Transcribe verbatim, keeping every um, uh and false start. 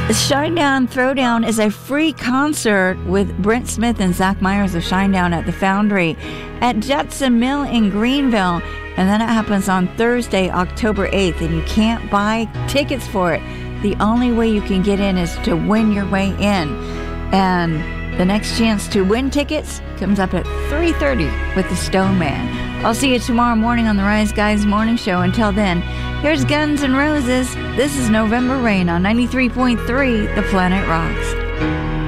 Shinedown Throwdown is a free concert with Brent Smith and Zach Myers of Shinedown at the Foundry at Judson Mill in Greenville. And then it happens on Thursday, October eighth, and you can't buy tickets for it. The only way you can get in is to win your way in. And the next chance to win tickets comes up at three thirty with the Stone Man. I'll see you tomorrow morning on the Rise Guys Morning Show. Until then, here's Guns N' Roses. This is November Rain on ninety-three point three The Planet Rocks.